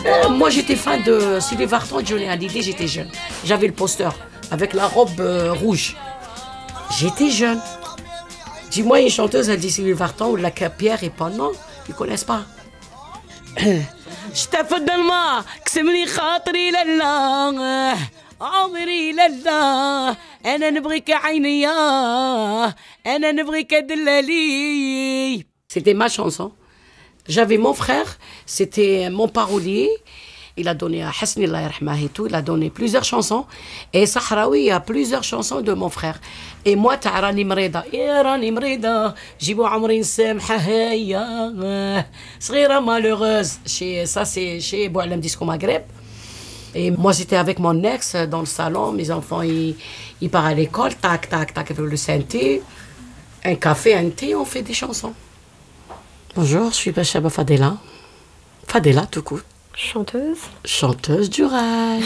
Moi, j'étais fan de Sylvie Vartan et Johnny Hallyday, j'étais jeune. J'avais le poster avec la robe rouge. J'étais jeune. Dis-moi, une chanteuse, elle dit Sylvie Vartan ou la Pierre et pas non, ils connaissent pas. تفضل ما كسمني خاطري لله عمري لله انا نبغيك عينيا انا نبغيك دلالي. C'était ma chanson. J'avais mon frère, c'était mon parolier. Il a donné à Hasni Allah yarhamah et tout, il a donné plusieurs chansons. Et Sahraoui, il y a plusieurs chansons de mon frère. Et moi, Rani Mreda, Rani Mreda, Jibou Amrin Semha Heya, Srira malheureuse. Ça, c'est chez Boualem Disco Maghreb. Et moi, j'étais avec mon ex dans le salon. Mes enfants, ils partent à l'école, tac, tac, tac, avec le synthé. Un café, un thé, on fait des chansons. Bonjour, je suis Bachaba Fadela. Fadela, tout court. Chanteuse. Chanteuse du rail.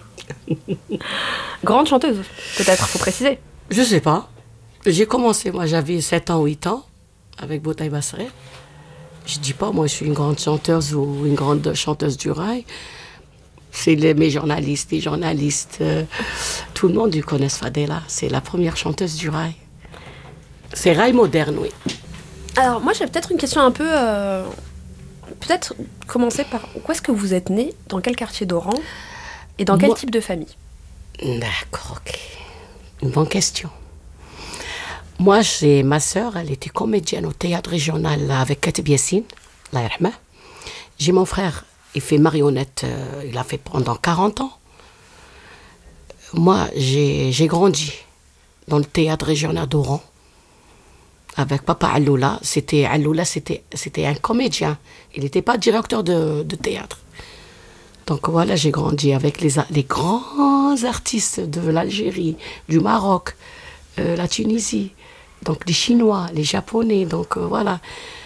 Grande chanteuse, peut-être, faut préciser. Je sais pas. J'ai commencé, moi j'avais 7 ans, 8 ans, avec Boutaï Basseret. Je dis pas, moi je suis une grande chanteuse ou une grande chanteuse du rail. C'est mes journalistes, tout le monde connaît Fadela. C'est la première chanteuse du rail. C'est rail moderne, oui. Alors moi j'ai peut-être une question un peu... Peut-être commencer par où est-ce que vous êtes né, dans quel quartier d'Oran et dans quel type de famille? D'accord, ok. Une bonne question. Moi, ma sœur, elle était comédienne au théâtre régional avec Katib Yassine, Allah yarhamah. J'ai mon frère, il fait marionnette, il a fait pendant 40 ans. Moi, j'ai grandi dans le théâtre régional d'Oran. Avec papa Alloula, c'était un comédien. Il n'était pas directeur de théâtre. Donc voilà, j'ai grandi avec les grands artistes de l'Algérie, du Maroc, la Tunisie, donc les Chinois, les Japonais. Donc voilà.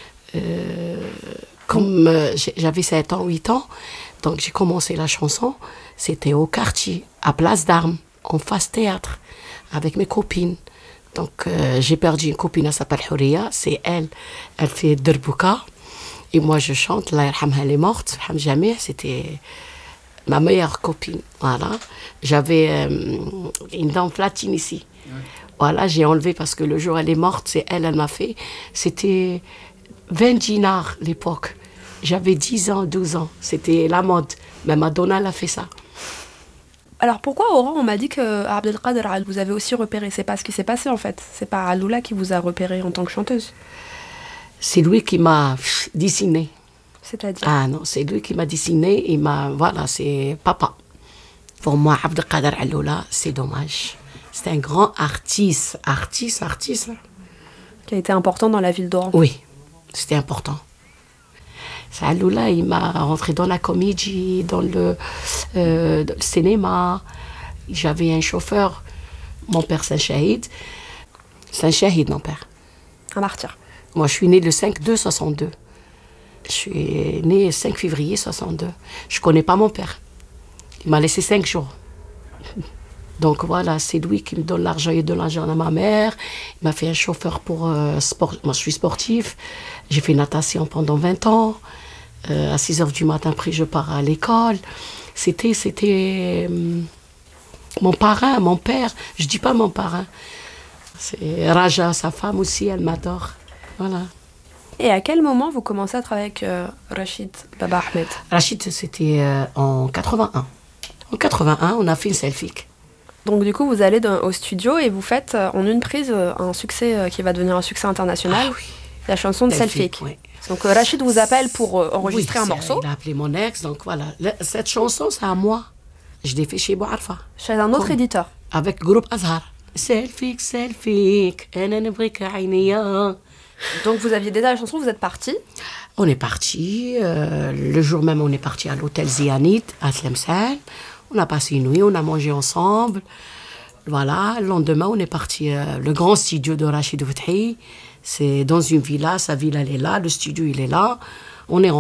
Comme j'avais 7 ans, 8 ans, donc j'ai commencé la chanson. C'était au quartier, à Place d'Armes, en face théâtre, avec mes copines. Donc, j'ai perdu une copine, elle s'appelle Houria, c'est elle fait Derbouka. Et moi, je chante, Allah yarhamha, elle est morte, c'était ma meilleure copine. Voilà. J'avais une dent platine ici. Ouais. Voilà, j'ai enlevé parce que le jour où elle est morte, c'est elle m'a fait. C'était 20 dinars l'époque. J'avais 10 ans, 12 ans. C'était la mode. Mais Madonna, elle a fait ça. Alors pourquoi Oran, on m'a dit que Abdelkader vous avez aussi repéré? C'est pas ce qui s'est passé en fait. C'est pas Alloula qui vous a repéré en tant que chanteuse. C'est lui qui m'a dessiné. C'est-à-dire? Ah non, c'est lui qui m'a dessiné. Voilà, c'est papa. Pour moi, Abdelkader Alloula, c'est dommage. C'est un grand artiste. Qui a été important dans la ville d'Oran. Oui, c'était important. Alloula, il m'a rentré dans la comédie, dans le cinéma. J'avais un chauffeur. Mon père, c'est un shahid. C'est un shahid, mon père. Un martyr. Moi, je suis née le 5/2/62. Je suis née le 5 février 62. Je ne connais pas mon père. Il m'a laissé 5 jours. Donc voilà, c'est lui qui me donne l'argent. Il donne l'argent à ma mère. Il m'a fait un chauffeur pour sport. Moi, je suis sportif. J'ai fait natation pendant 20 ans. À 6h du matin, après, je pars à l'école. C'était mon parrain, mon père. Je ne dis pas mon parrain. C'est Raja, sa femme aussi, elle m'adore. Voilà. Et à quel moment vous commencez à travailler avec Rachid Baba Ahmed? Rachid, c'était en 81. En 81, on a fait une selfie. Donc du coup, vous allez au studio et vous faites en une prise un succès qui va devenir un succès international. Ah oui. La chanson de Selfie. Oui. Donc Rachid vous appelle pour enregistrer un morceau. Il a appelé mon ex, donc voilà. Cette chanson, c'est à moi. Je l'ai fait chez Bouarfa. Chez un autre éditeur. Avec le groupe Azhar. Selfie, Donc vous aviez déjà la chanson, vous êtes partis? On est partis. Le jour même, on est partis à l'hôtel Zianit, à Tlemcen. On a passé une nuit, on a mangé ensemble. Voilà, le lendemain, on est parti le grand studio de Rachid Fouthi. C'est dans une villa, sa villa, elle est là, le studio, il est là. On est